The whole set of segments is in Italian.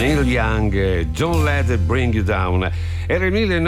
Neil Young, Don't Let It Bring You Down. Era il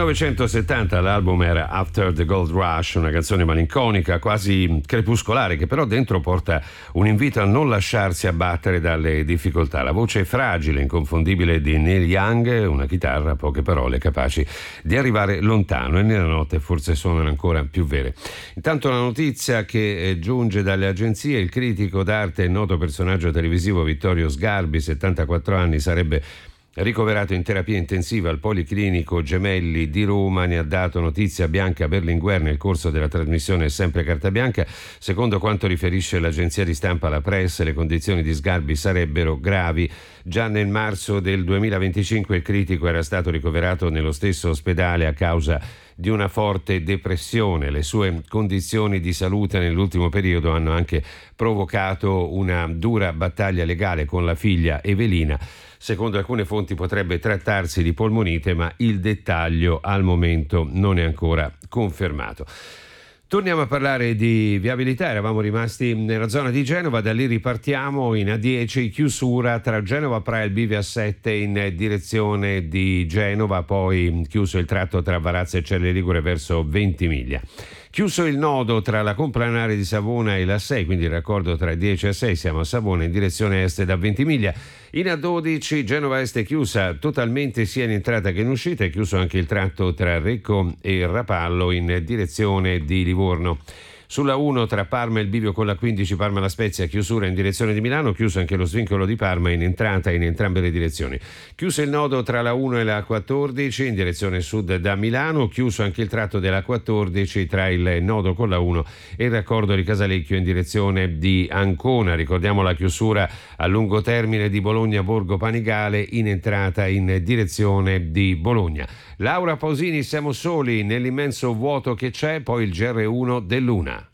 1970, l'album era After the Gold Rush, una canzone malinconica, quasi crepuscolare, che però dentro porta un invito a non lasciarsi abbattere dalle difficoltà. La voce fragile, inconfondibile di Neil Young, una chitarra, poche parole, capaci di arrivare lontano, e nella notte forse suonano ancora più vere. Intanto la notizia che giunge dalle agenzie: il critico d'arte e noto personaggio televisivo Vittorio Sgarbi, 74 anni, sarebbe ricoverato in terapia intensiva al Policlinico Gemelli di Roma. Ne ha dato notizia Bianca Berlinguer nel corso della trasmissione Sempre Carta Bianca. Secondo quanto riferisce l'agenzia di stampa La Press, le condizioni di Sgarbi sarebbero gravi. Già nel marzo del 2025 il critico era stato ricoverato nello stesso ospedale a causa di una forte depressione. Le sue condizioni di salute nell'ultimo periodo hanno anche provocato una dura battaglia legale con la figlia Evelina. Secondo alcune fonti potrebbe trattarsi di polmonite, ma il dettaglio al momento non è ancora confermato. Torniamo a parlare di viabilità. Eravamo rimasti nella zona di Genova, da lì ripartiamo in A10, chiusura tra Genova Praia e il Bivio A7 in direzione di Genova, poi chiuso il tratto tra Varazze e Celle Ligure verso Ventimiglia. Chiuso il nodo tra la Complanare di Savona e la 6, quindi il raccordo tra 10 e 6, siamo a Savona in direzione est da Ventimiglia. In A12 Genova Est è chiusa totalmente sia in entrata che in uscita, è chiuso anche il tratto tra Recco e Rapallo in direzione di Livorno. Sulla 1 tra Parma e il bivio con la 15 Parma La Spezia, chiusura in direzione di Milano, chiuso anche lo svincolo di Parma in entrata in entrambe le direzioni. Chiuso il nodo tra la 1 e la 14 in direzione sud da Milano, chiuso anche il tratto della 14 tra il nodo con la 1 e il raccordo di Casalecchio in direzione di Ancona. Ricordiamo la chiusura a lungo termine di Bologna Borgo Panigale in entrata in direzione di Bologna. Laura Pausini, siamo soli nell'immenso vuoto che c'è, poi il GR1 dell'Una.